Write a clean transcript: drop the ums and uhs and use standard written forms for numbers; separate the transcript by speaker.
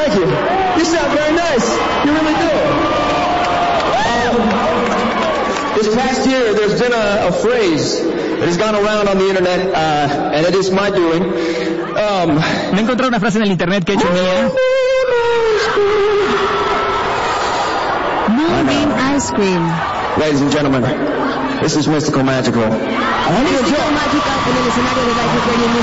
Speaker 1: thank you. You sound very nice. You really do. This past year, there's been a phrase that has gone around on the internet, and it is my doing.
Speaker 2: Me he encontrado una frase en el internet que he hecho mía.
Speaker 3: Moonbeam ice cream.
Speaker 1: Ladies and gentlemen, this is Mystical Magical.
Speaker 3: Mystical Magical en el escenario de Life Radio